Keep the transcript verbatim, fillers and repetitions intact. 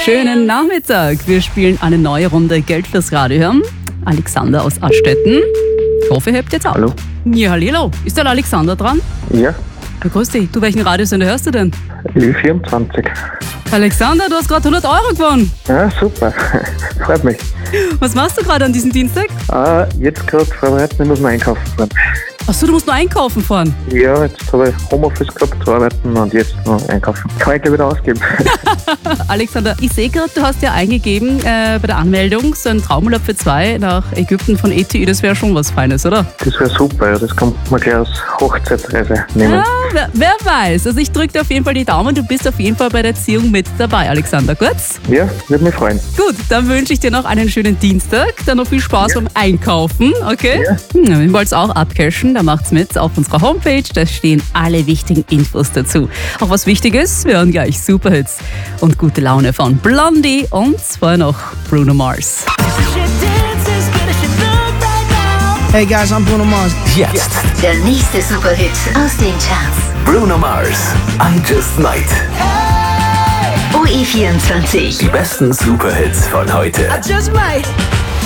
Schönen Nachmittag. Wir spielen eine neue Runde Geld fürs Radio hören. Alexander aus Aststetten. Ich hoffe, ihr habt jetzt auch. Hallo? Ja, hallo. Ist der Alexander dran? Ja, Ja, grüß dich. Du, welchen Radiosender hörst du denn? Ö vierundzwanzig. Alexander, du hast gerade hundert Euro gewonnen. Ja, super. Freut mich. Was machst du gerade an diesem Dienstag? Ah, jetzt gerade vorbereiten, ich muss noch einkaufen fahren. Achso, du musst nur einkaufen fahren. Ja, jetzt habe ich Homeoffice gehabt zu arbeiten und jetzt noch einkaufen. Kann ich gleich wieder ausgeben. Alexander, ich sehe gerade, du hast ja eingegeben äh, bei der Anmeldung so einen Traumurlaub für zwei nach Ägypten von E T I. Das wäre schon was Feines, oder? Das wäre super, ja. Das kann man gleich als Hochzeitsreise nehmen. Ja, wer, wer weiß. Also ich drücke dir auf jeden Fall die Daumen. Du bist auf jeden Fall bei der Erziehung mit dabei, Alexander. Gut? Ja, würde mich freuen. Gut, dann wünsche ich dir noch einen schönen Dienstag. Dann noch viel Spaß Ja. beim Einkaufen, okay? Ja. Hm, wenn ihr wollt es auch abcashen, dann macht's mit auf unserer Homepage. Da stehen alle wichtigen Infos dazu. Auch was Wichtiges, wir hören gleich Superhits und gute Laune von Blondie und vorher noch Bruno Mars. Hey guys, I'm Bruno Mars. Jetzt Der nächste Superhit aus den Charts. Bruno Mars, I Just Might. O E vierundzwanzig. Die besten Superhits von heute. I just might.